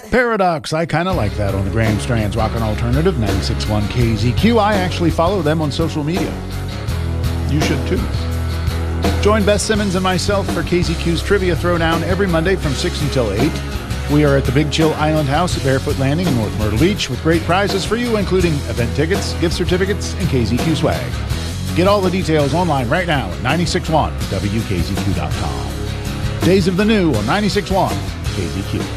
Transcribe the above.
Paradox, I kind of like that on the Graham Strands Rockin' Alternative 96.1 KZQ. I actually follow them on social media. You should too. Join Beth Simmons and myself for KZQ's Trivia Throwdown every Monday from 6 until 8. We are at the Big Chill Island House at Barefoot Landing in North Myrtle Beach with great prizes for you, including event tickets, gift certificates, and KZQ swag. Get all the details online right now at 961WKZQ.com. Days of the New on 96.1 KZQ.